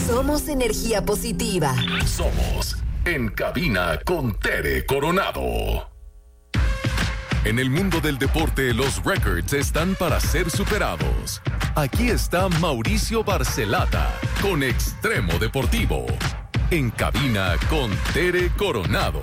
Somos energía positiva. Somos En Cabina con Tere Coronado. En el mundo del deporte, los récords están para ser superados. Aquí está Mauricio Barcelata con Extremo Deportivo. En Cabina con Tere Coronado.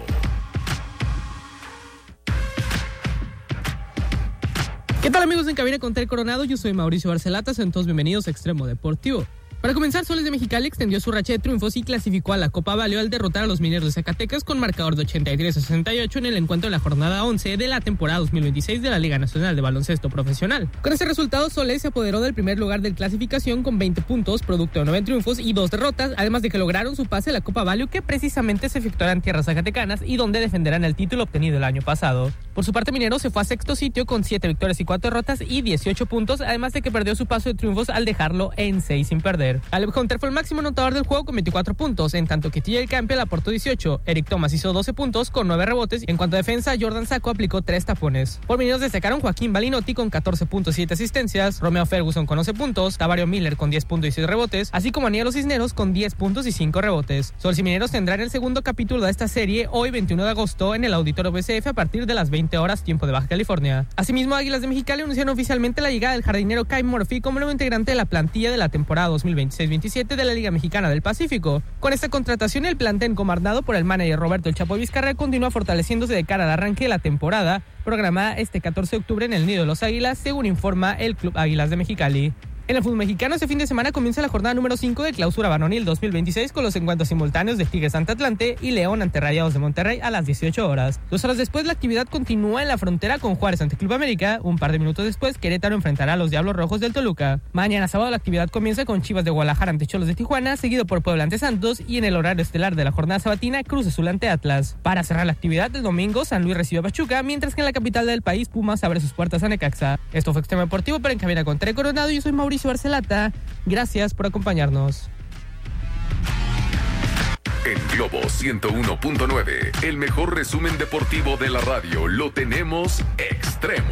¿Qué tal, amigos de En Cabina con Tere Coronado? Yo soy Mauricio Barcelata, sean todos bienvenidos a Extremo Deportivo. Para comenzar, Soles de Mexicali extendió su racha de triunfos y clasificó a la Copa Valio al derrotar a los Mineros de Zacatecas con marcador de 83-68 en el encuentro de la jornada 11 de la temporada 2026 de la Liga Nacional de Baloncesto Profesional. Con ese resultado, Soles se apoderó del primer lugar de clasificación con 20 puntos, producto de 9 triunfos y 2 derrotas, además de que lograron su pase a la Copa Valio, que precisamente se efectuará en tierras zacatecanas y donde defenderán el título obtenido el año pasado. Por su parte, Mineros se fue a sexto sitio con 7 victorias y 4 derrotas y 18 puntos, además de que perdió su paso de triunfos al dejarlo en 6 sin perder. Alex Hunter fue el máximo anotador del juego con 24 puntos, en tanto que TJ Campbell aportó 18, Eric Thomas hizo 12 puntos con 9 rebotes, y en cuanto a defensa, Jordan Sacco aplicó 3 tapones. Por Mineros destacaron Joaquín Balinotti con 14 puntos y 7 asistencias, Romeo Ferguson con 11 puntos, Tavario Miller con 10 puntos y 6 rebotes, así como Anielo Cisneros con 10 puntos y 5 rebotes. Soles y Mineros tendrán el segundo capítulo de esta serie hoy 21 de agosto en el Auditorio BCF a partir de las 20 horas tiempo de Baja California. Asimismo, Águilas de Mexicali anunciaron oficialmente la llegada del jardinero Kai Murphy como nuevo integrante de la plantilla de la temporada 2026-27 de la Liga Mexicana del Pacífico. Con esta contratación, el plantel comandado por el manager Roberto El Chapo Vizcarra continúa fortaleciéndose de cara al arranque de la temporada, programada este 14 de octubre en el Nido de los Águilas, según informa el Club Águilas de Mexicali. En el fútbol mexicano, este fin de semana comienza la jornada número 5 de Clausura Varonil 2026 con los encuentros simultáneos de Tigres ante Atlante y León ante Rayados de Monterrey a las 18 horas. 2 horas después, la actividad continúa en la frontera con Juárez ante Club América. Un par de minutos después, Querétaro enfrentará a los Diablos Rojos del Toluca. Mañana sábado, la actividad comienza con Chivas de Guadalajara ante Xolos de Tijuana, seguido por Puebla ante Santos, y en el horario estelar de la jornada sabatina, Cruz Azul ante Atlas. Para cerrar la actividad del domingo, San Luis recibe a Pachuca, mientras que en la capital del país, Pumas abre sus puertas a Necaxa. Esto fue Extremo Deportivo, para En Cabina con Tere Coronado. Yo soy Mauricio Barcelata. Gracias por acompañarnos. En Globo 101.9, el mejor resumen deportivo de la radio lo tenemos Extremo.